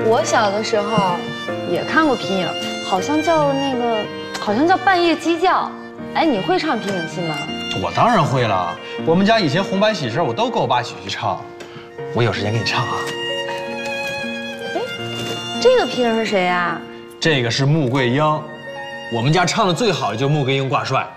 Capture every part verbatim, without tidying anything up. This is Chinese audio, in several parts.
我小的时候也看过皮影，好像叫那个，好像叫《半夜鸡叫》。哎，你会唱皮影戏吗？ 我当然会了，我们家以前红白喜事我都跟我爸一起去唱。我有时间给你唱啊。 哎，这个皮影是谁呀？ 这个是穆桂英，我们家唱的最好的就是穆桂英挂帅。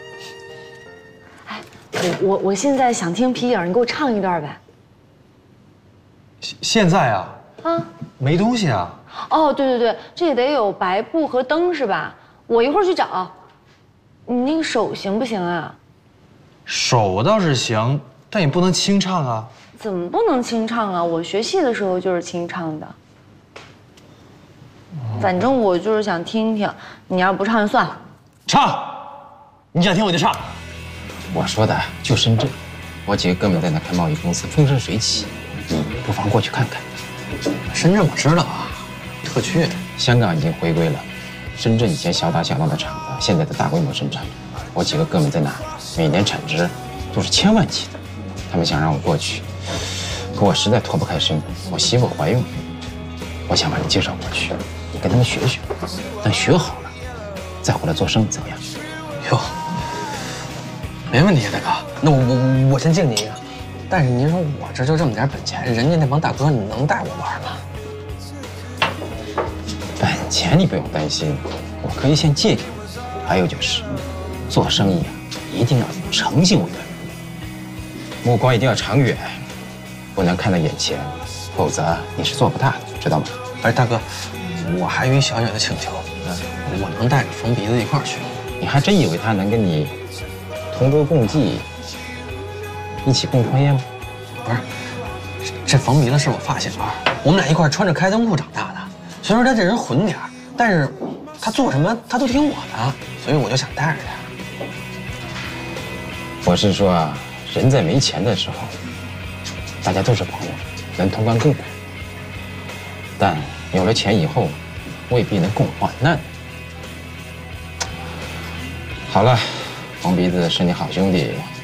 哎，我我我现在想听皮影，你给我唱一段呗。 现现在啊？啊，没东西啊。 哦，对对对，这也得有白布和灯是吧？我一会儿去找。你那个手行不行啊？ 手倒是行，但也不能清唱啊。 怎么不能清唱啊？我学戏的时候就是清唱的。反正我就是想听听，你要不唱就算了。 唱，你想听我就唱。 我说的就深圳，我几个哥们在那开贸易公司，风生水起，你不妨过去看看。 深圳我知道啊，特区。 香港已经回归了，深圳以前小打小闹的厂子，现在的大规模生产。我几个哥们在那，每年产值都是千万级的。他们想让我过去，可我实在脱不开身。我媳妇怀孕了，我想把你介绍过去，你跟他们学学，等学好了，再回来做生意怎么样？ 哟，没问题，大哥。那我我我先敬你一个。但是您说我这就这么点本钱，人家那帮大哥你能带我玩吗？ 本钱你不用担心，我可以先借给你。还有就是，做生意啊，一定要以诚信为本，目光一定要长远，不能看到眼前，否则你是做不大的，知道吗？ 哎，大哥，我还有一小小的请求，我能带着冯鼻子一块儿去。 你还真以为他能跟你同舟共济？一起共创业吗？ 不是，这冯鼻子是我发小，我们俩一块穿着开裆裤长大的。虽然说他这人混点，但是他做什么他都听我的，所以我就想带着他。 我是说啊，人在没钱的时候，大家都是朋友，能同甘共苦；但有了钱以后，未必能共患难。好了，冯鼻子是你好兄弟。